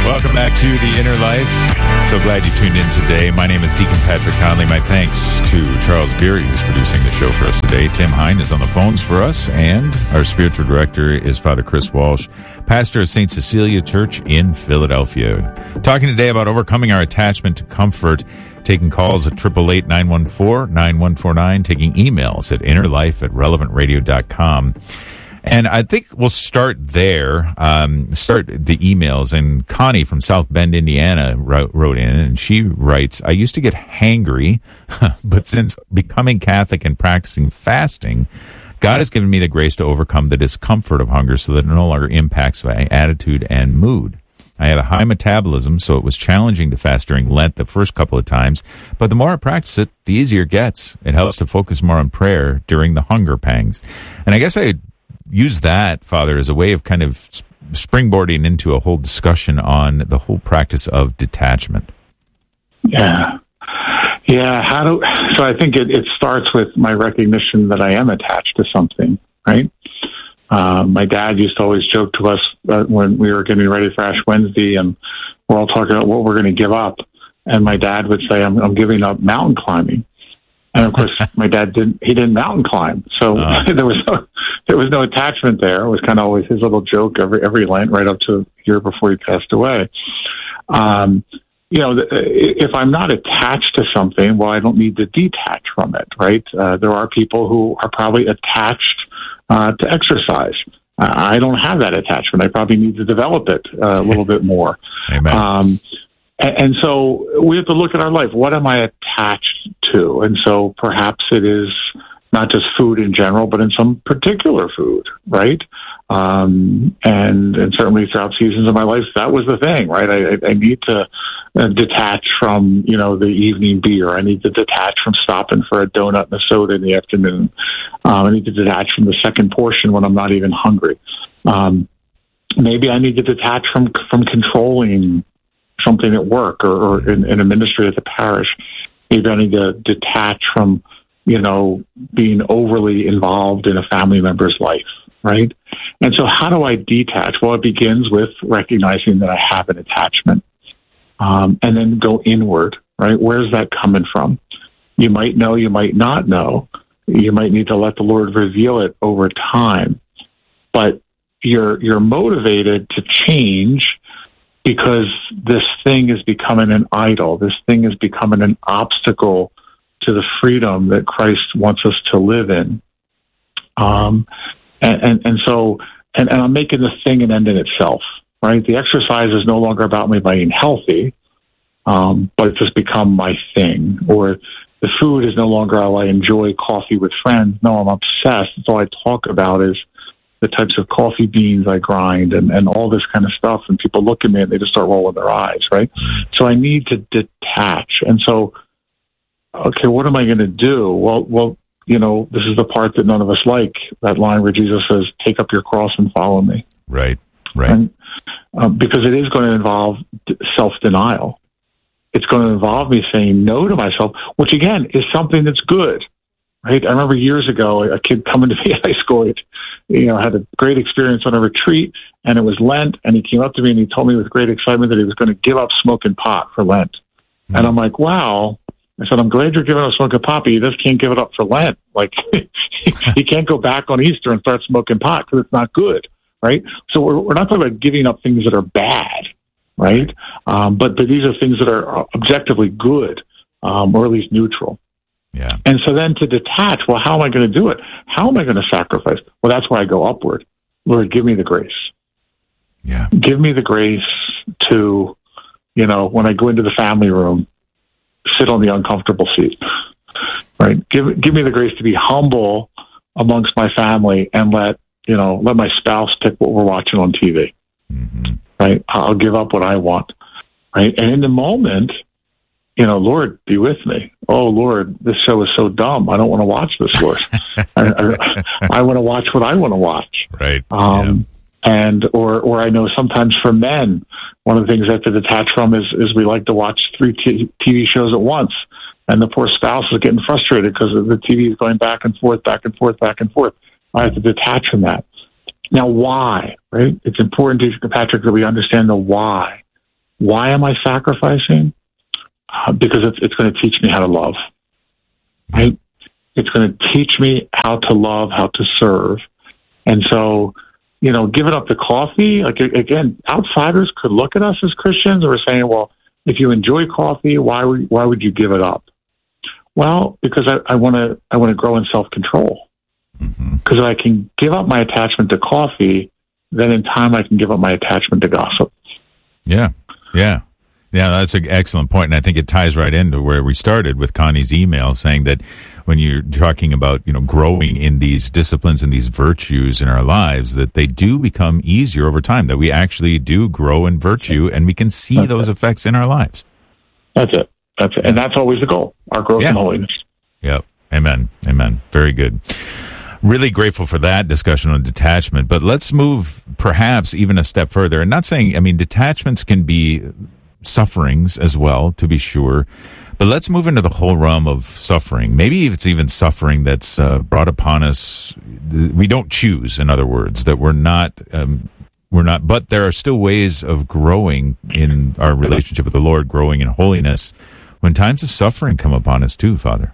Welcome back to The Inner Life. So glad you tuned in today. My name is Deacon Patrick Conley. My thanks to Charles Beery, who's producing the show for us today. Tim Hine is on the phones for us, and our spiritual director is Father Chris Walsh, pastor of St. Cecilia Church in Philadelphia. Talking today about overcoming our attachment to comfort, taking calls at 888-914-9149, taking emails at innerlife@relevantradio.com. And I think we'll start there, start the emails. And Connie from South Bend, Indiana wrote in, and she writes, I used to get hangry, but since becoming Catholic and practicing fasting, God has given me the grace to overcome the discomfort of hunger so that it no longer impacts my attitude and mood. I have a high metabolism, so it was challenging to fast during Lent the first couple of times, but the more I practice it, the easier it gets. It helps to focus more on prayer during the hunger pangs. And I guess I use that, Father, as a way of kind of springboarding into a whole discussion on the whole practice of detachment. Yeah. So I think it starts with my recognition that I am attached to something, right? My dad used to always joke to us when we were getting ready for Ash Wednesday, and we're all talking about what we're going to give up. And my dad would say, I'm giving up mountain climbing. And of course, my dad didn't mountain climb. So there was no attachment there. It was kind of always his little joke every Lent right up to a year before he passed away. If I'm not attached to something, well, I don't need to detach from it, right? There are people who are probably attached to exercise. I don't have that attachment. I probably need to develop it a little bit more. Amen. And so we have to look at our life. What am I attached to? And so perhaps it is not just food in general, but in some particular food, right? And certainly throughout seasons of my life, that was the thing, right? I need to detach from, the evening beer. I need to detach from stopping for a donut and a soda in the afternoon. I need to detach from the second portion when I'm not even hungry. Maybe I need to detach from controlling something at work or in a ministry at the parish. Maybe I need to detach from, being overly involved in a family member's life, right? And so how do I detach? Well, it begins with recognizing that I have an attachment, and then go inward, right? Where's that coming from? You might know, you might not know. You might need to let the Lord reveal it over time. But you're motivated to change because this thing is becoming an idol. This thing is becoming an obstacle to the freedom that Christ wants us to live in. So I'm making the thing an end in itself, right? The exercise is no longer about me being healthy, but it's just become my thing. Or the food is no longer how I enjoy coffee with friends. No, I'm obsessed. It's all I talk about is the types of coffee beans I grind and all this kind of stuff. And people look at me and they just start rolling their eyes, right? So I need to detach. And so, okay, what am I going to do? Well, this is the part that none of us like, that line where Jesus says, take up your cross and follow me. Right. And, because it is going to involve self-denial. It's going to involve me saying no to myself, which again is something that's good. Right. I remember years ago, a kid coming to me in high school, had a great experience on a retreat, and it was Lent, and he came up to me and he told me with great excitement that he was going to give up smoking pot for Lent. Mm-hmm. And I'm like, wow. I said, I'm glad you're giving up smoking pot, but you just can't give it up for Lent. Like, you can't go back on Easter and start smoking pot because it's not good. Right. So we're not talking about giving up things that are bad. Right. But these are things that are objectively good, or at least neutral. Yeah. And so then to detach, well, how am I going to do it? How am I going to sacrifice? Well, that's where I go upward. Lord, give me the grace. Yeah. Give me the grace to, when I go into the family room, sit on the uncomfortable seat, right? Give me the grace to be humble amongst my family and let my spouse pick what we're watching on TV, mm-hmm. right? I'll give up what I want, right? And in the moment, Lord, be with me. Oh, Lord, this show is so dumb. I don't want to watch this, Lord. I want to watch what I want to watch. Right. Or I know sometimes for men, one of the things I have to detach from is we like to watch 3 TV shows at once. And the poor spouse is getting frustrated because the TV is going back and forth, back and forth, back and forth. I have to detach from that. Now, why, right? It's important, Patrick, that we understand the why. Why am I sacrificing? Because it's going to teach me how to love. Right? It's going to teach me how to love, how to serve. And so, giving up the coffee, like, again, outsiders could look at us as Christians and we're saying, well, if you enjoy coffee, why would you give it up? Well, because I want to grow in self-control. Because if I can give up my attachment to coffee, then in time I can give up my attachment to gossip. Yeah. That's an excellent point, and I think it ties right into where we started with Connie's email, saying that when you're talking about growing in these disciplines and these virtues in our lives, that they do become easier over time. That we actually do grow in virtue, and we can see those effects in our lives. That's it. And that's always the goal, our growth in holiness. Yep. Amen. Very good. Really grateful for that discussion on detachment. But let's move perhaps even a step further. And not saying, detachments can be sufferings as well, to be sure. But let's move into the whole realm of suffering. Maybe it's even suffering that's brought upon us. We don't choose, in other words, that we're not, but there are still ways of growing in our relationship with the Lord, growing in holiness, when times of suffering come upon us too, Father.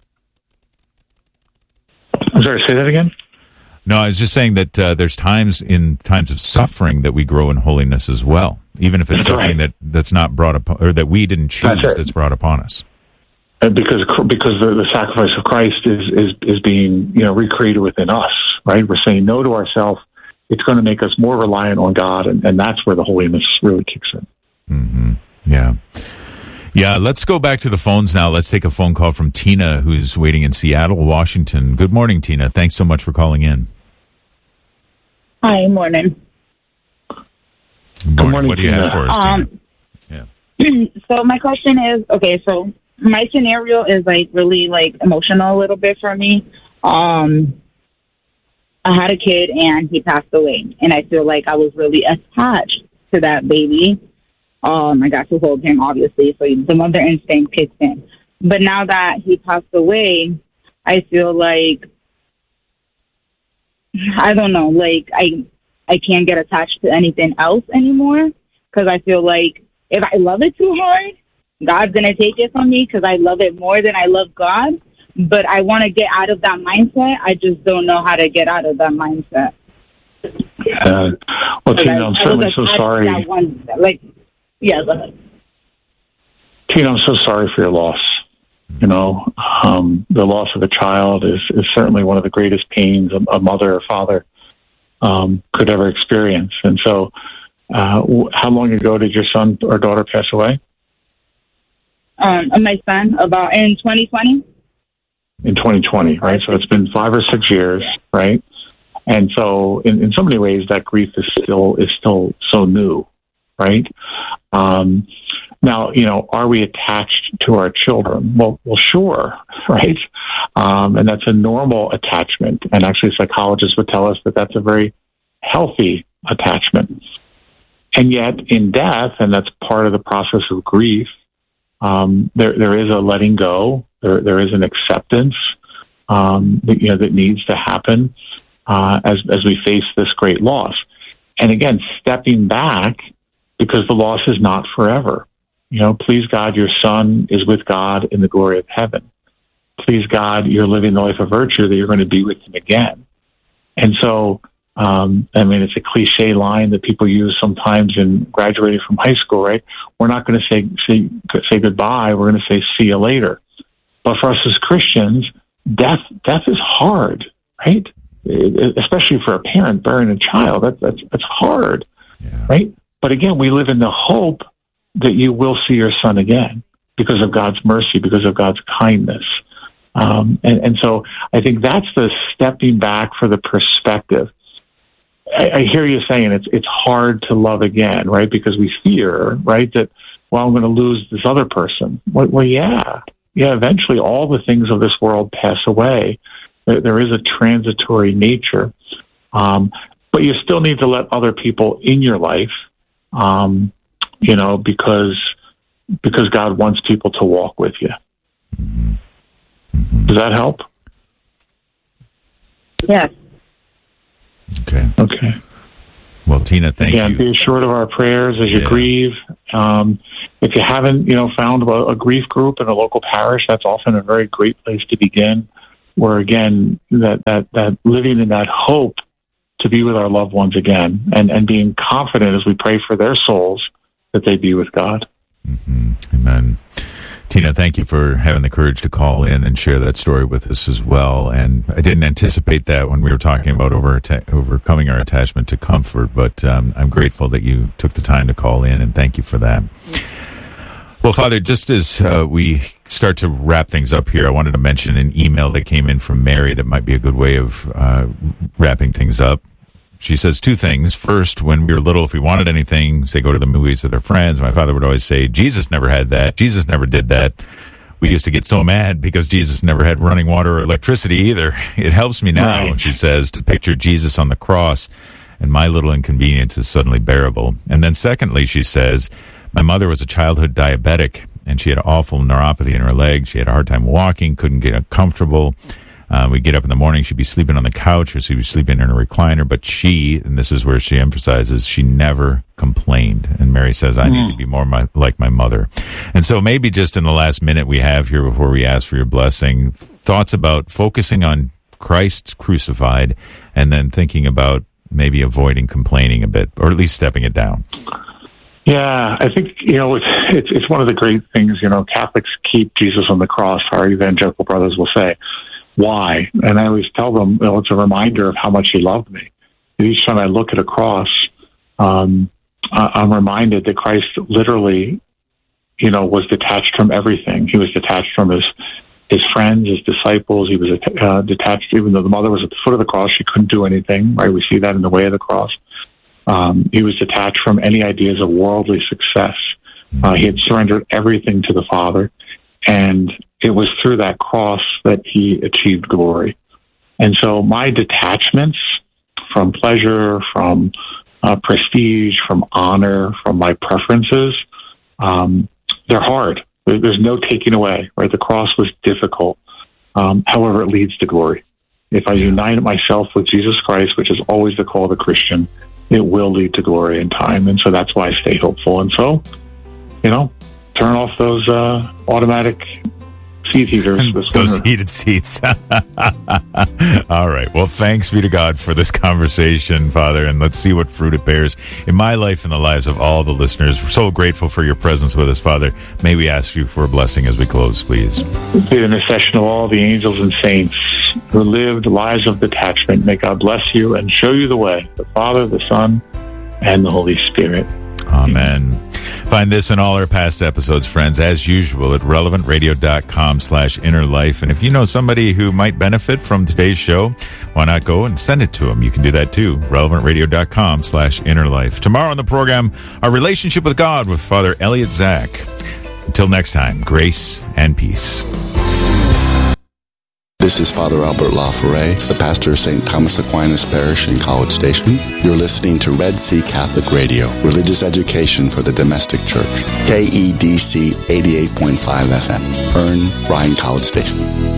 I'm sorry, say that again? No, I was just saying that there's times of suffering that we grow in holiness as well, even if it's suffering that's not brought upon, or that we didn't choose, that's brought upon us. Because the sacrifice of Christ is being recreated within us, right? We're saying no to ourselves. It's going to make us more reliant on God, and that's where the holiness really kicks in. Mm-hmm. Yeah, let's go back to the phones now. Let's take a phone call from Tina, who's waiting in Seattle, Washington. Good morning, Tina. Thanks so much for calling in. Hi, morning. Good morning. What do you have for us, Tina? So my question is, so my scenario is really emotional a little bit for me. I had a kid and he passed away, and I feel like I was really attached to that baby. I got to hold him, obviously, so the mother instinct kicks in. But now that he passed away, I feel like, I don't know, I can't get attached to anything else anymore, because I feel like if I love it too hard, God's going to take it from me because I love it more than I love God. But I want to get out of that mindset. I just don't know how to get out of that mindset. Well, Tina, I'm certainly so sorry. Yeah, go ahead. Tina, I'm so sorry for your loss. The loss of a child is certainly one of the greatest pains a mother or father could ever experience. And so, how long ago did your son or daughter pass away? My son, about in 2020. In 2020, right? So it's been 5 or 6 years, right? And so, in so many ways, that grief is still so new, right? Now, are we attached to our children? Well, sure, right? And that's a normal attachment. And actually, psychologists would tell us that that's a very healthy attachment. And yet, in death, and that's part of the process of grief, there is a letting go. There is an acceptance that needs to happen as we face this great loss. And again, stepping back, because the loss is not forever. Please God, your son is with God in the glory of heaven. Please God, you're living the life of virtue that you're going to be with him again. And so, it's a cliche line that people use sometimes in graduating from high school, right? We're not going to say goodbye. We're going to say see you later. But for us as Christians, death is hard, right? Especially for a parent burying a child, that's hard, right? But again, we live in the hope that you will see your son again because of God's mercy, because of God's kindness. And so I think that's the stepping back for the perspective. I hear you saying it's hard to love again, right? Because we fear, right, that, I'm going to lose this other person. Well, yeah, eventually all the things of this world pass away. There is a transitory nature. But you still need to let other people in your life, because God wants people to walk with you. Does that help? Yes. Okay. Well, Tina, thank you. Be assured of our prayers as you grieve. If you haven't, found a grief group in a local parish, that's often a very great place to begin. Where again, that living in that hope to be with our loved ones again, and being confident as we pray for their souls that they be with God. Mm-hmm. Amen. Tina, thank you for having the courage to call in and share that story with us as well. And I didn't anticipate that when we were talking about overcoming our attachment to comfort, but I'm grateful that you took the time to call in, and thank you for that. Well, Father, just as we start to wrap things up here, I wanted to mention an email that came in from Mary that might be a good way of wrapping things up. She says two things. First, when we were little, if we wanted anything, say go to the movies with our friends, my father would always say, Jesus never had that. Jesus never did that. We used to get so mad because Jesus never had running water or electricity either. It helps me now, right, she says, to picture Jesus on the cross, and my little inconvenience is suddenly bearable. And then secondly, she says, my mother was a childhood diabetic, and she had awful neuropathy in her leg. She had a hard time walking, couldn't get comfortable. We'd get up in the morning, she'd be sleeping on the couch, or she'd be sleeping in a recliner, but she, and this is where she emphasizes, she never complained. And Mary says, I need to be more like my mother. And so maybe just in the last minute we have here before we ask for your blessing, thoughts about focusing on Christ crucified, and then thinking about maybe avoiding complaining a bit, or at least stepping it down. Yeah, I think, it's one of the great things, Catholics keep Jesus on the cross, our evangelical brothers will say. Why? And I always tell them, it's a reminder of how much he loved me. And each time I look at a cross, I'm reminded that Christ literally, was detached from everything. He was detached from his friends, his disciples. He was detached, even though the mother was at the foot of the cross, she couldn't do anything, right? We see that in the way of the cross. He was detached from any ideas of worldly success. He had surrendered everything to the Father. And it was through that cross that he achieved glory. And so my detachments from pleasure, from prestige, from honor, from my preferences, they're hard. There's no taking away, right? The cross was difficult. However, it leads to glory. If I unite myself with Jesus Christ, which is always the call of the Christian, it will lead to glory in time. And so that's why I stay hopeful. And so, turn off those automatic seat heaters. Those heated seats. All right. Well, thanks be to God for this conversation, Father, and let's see what fruit it bears in my life and the lives of all the listeners. We're so grateful for your presence with us, Father. May we ask you for a blessing as we close, please. Be the intercession of all the angels and saints who lived lives of detachment. May God bless you and show you the way, the Father, the Son, and the Holy Spirit. Amen. Find this and all our past episodes, friends, as usual at relevantradio.com/innerlife. And if you know somebody who might benefit from today's show, why not go and send it to them? You can do that too. relevantradio.com/innerlife. Tomorrow on the program, our relationship with God with Father Elliot Zach. Until next time, grace and peace. This is Father Albert LaForêt, the pastor of St. Thomas Aquinas Parish in College Station. You're listening to Red Sea Catholic Radio, religious education for the domestic church. KEDC 88.5 FM, Ern, Bryan, College Station.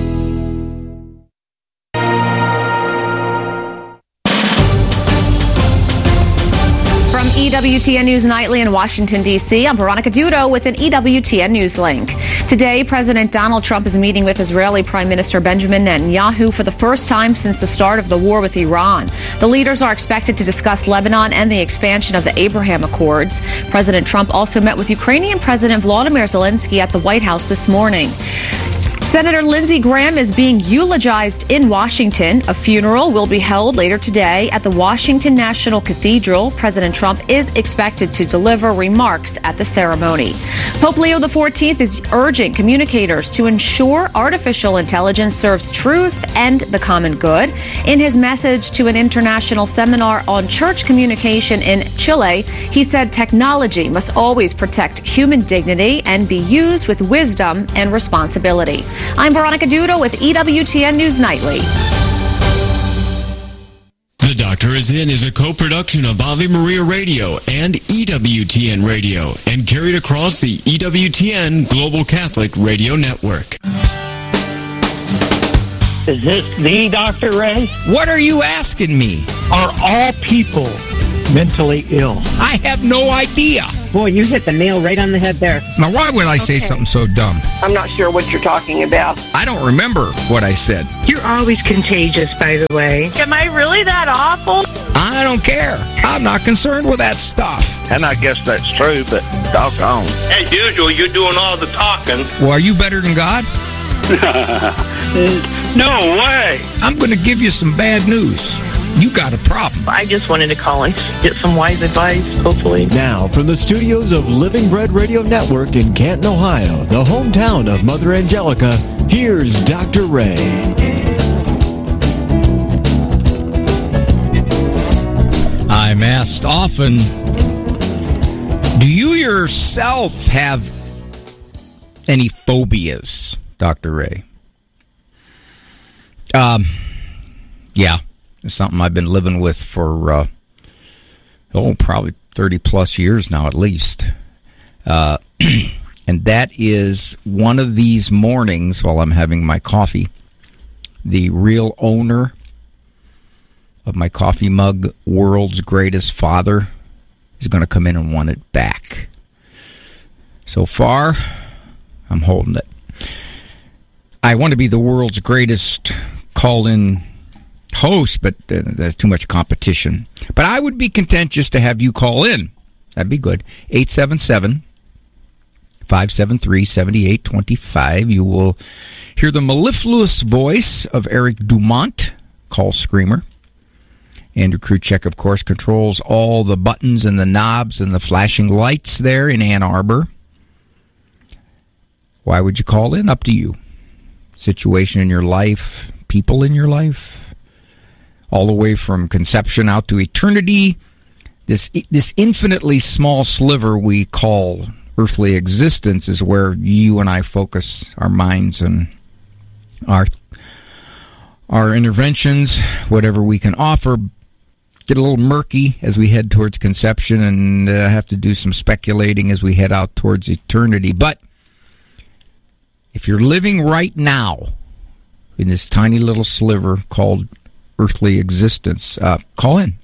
EWTN News Nightly in Washington, D.C. I'm Veronica Dudo with an EWTN News link. Today, President Donald Trump is meeting with Israeli Prime Minister Benjamin Netanyahu for the first time since the start of the war with Iran. The leaders are expected to discuss Lebanon and the expansion of the Abraham Accords. President Trump also met with Ukrainian President Volodymyr Zelensky at the White House this morning. Senator Lindsey Graham is being eulogized in Washington. A funeral will be held later today at the Washington National Cathedral. President Trump is expected to deliver remarks at the ceremony. Pope Leo XIV is urging communicators to ensure artificial intelligence serves truth and the common good. In his message to an international seminar on church communication in Chile, he said technology must always protect human dignity and be used with wisdom and responsibility. I'm Veronica Dudo with EWTN News Nightly. The Doctor is In is a co-production of Ave Maria Radio and EWTN Radio and carried across the EWTN Global Catholic Radio Network. Is this the Dr. Ray? What are you asking me? Are all people mentally ill? I have no idea. Boy, you hit the nail right on the head there. Now, why would I say something so dumb? I'm not sure what you're talking about. I don't remember what I said. You're always contagious, by the way. Am I really that awful? I don't care. I'm not concerned with that stuff. And I guess that's true, but doggone. As usual, you're doing all the talking. Well, are you better than God? No way. I'm going to give you some bad news. You got a problem. I just wanted to call and get some wise advice, hopefully. Now, from the studios of Living Bread Radio Network in Canton, Ohio, the hometown of Mother Angelica, here's Dr. Ray. I'm asked often, do you yourself have any phobias, Dr. Ray? Yeah. It's something I've been living with for, probably 30 plus years now at least. And that is one of these mornings while I'm having my coffee, the real owner of my coffee mug, world's greatest father, is going to come in and want it back. So far, I'm holding it. I want to be the world's greatest call-in host, but there's too much competition. But I would be content just to have you call in. That'd be good. 877-573-7825. You will hear the mellifluous voice of Eric Dumont, call screamer. Andrew Kruchek, of course, controls all the buttons and the knobs and the flashing lights there in Ann Arbor. Why would you call in? Up to you. Situation in your life, people in your life, all the way from conception out to eternity, this infinitely small sliver we call earthly existence is where you and I focus our minds and our interventions, whatever we can offer, get a little murky as we head towards conception and have to do some speculating as we head out towards eternity. But if you're living right now in this tiny little sliver called earthly existence, call in.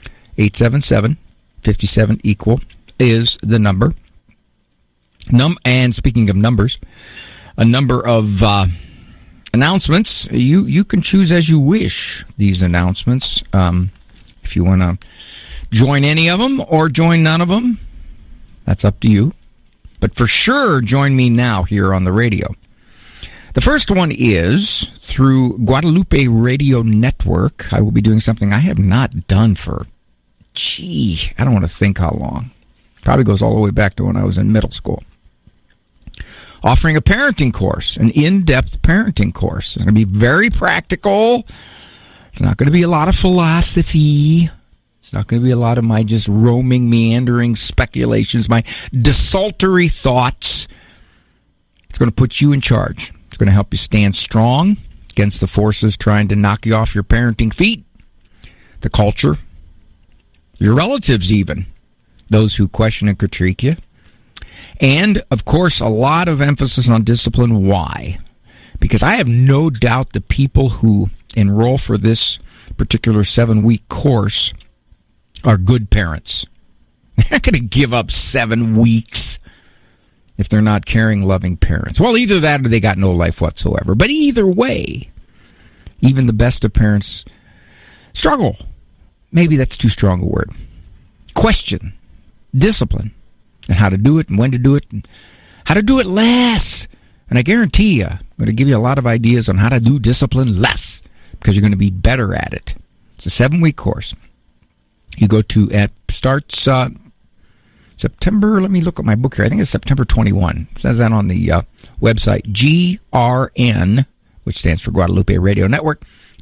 877-57-EQUAL is the number. And speaking of numbers, a number of announcements. You can choose as you wish these announcements. If you want to join any of them or join none of them, that's up to you. But for sure, join me now here on the radio. The first one is through Guadalupe Radio Network. I will be doing something I have not done for, I don't want to think how long. Probably goes all the way back to when I was in middle school. Offering a parenting course, an in-depth parenting course. It's going to be very practical. It's not going to be a lot of philosophy. It's not going to be a lot of my just roaming, meandering speculations, my desultory thoughts. It's going to put you in charge. It's going to help you stand strong against the forces trying to knock you off your parenting feet, the culture, your relatives even, those who question and critique you. And, of course, a lot of emphasis on discipline. Why? Because I have no doubt the people who enroll for this particular 7-week course are good parents. They're not going to give up 7 weeks if they're not caring, loving parents. Well, either that or they got no life whatsoever. But either way, even the best of parents struggle. Maybe that's too strong a word. Question discipline and how to do it and when to do it and how to do it less. And I guarantee you, I'm going to give you a lot of ideas on how to do discipline less because you're going to be better at it. It's a 7-week course. You go to, starts September, let me look at my book here. I think it's September 21. It says that on the website, GRN, which stands for Guadalupe Radio Network,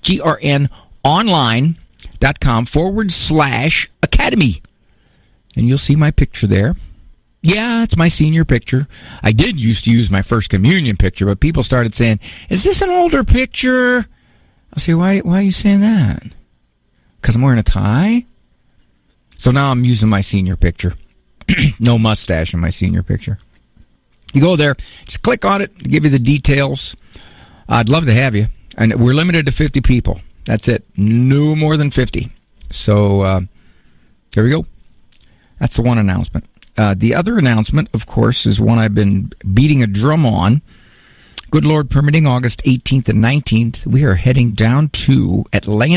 grnonline.com/academy. And you'll see my picture there. Yeah, it's my senior picture. I did used to use my first communion picture, but people started saying, is this an older picture? I'll say, why are you saying that? Because I'm wearing a tie? So now I'm using my senior picture. No mustache in my senior picture. You go there, just click on it, give you the details. I'd love to have you. And we're limited to 50 people. That's it. No more than 50. So There we go. That's the one announcement. The other announcement, of course, is one I've been beating a drum on. Good Lord permitting, August 18th and 19th, we are heading down to Atlanta.